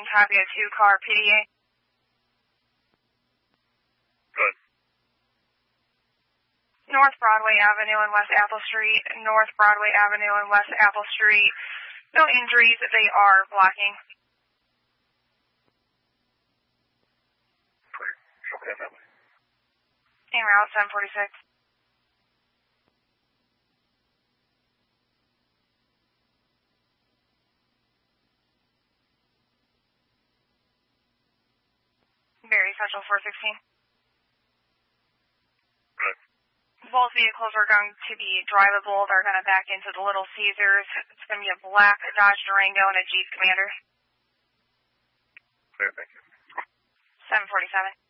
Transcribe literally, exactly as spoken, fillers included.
copy a two-car P D A. Good. North Broadway Avenue and West Apple Street, North Broadway Avenue and West Apple Street. No injuries, they are blocking. Clear. Show me that way. En route, seven forty-six. Berry Central four sixteen. Good. Both vehicles are going to be drivable. They're going to back into the Little Caesars. It's going to be a black Dodge Durango and a Jeep Commander. Clear, thank you. seven forty-seven.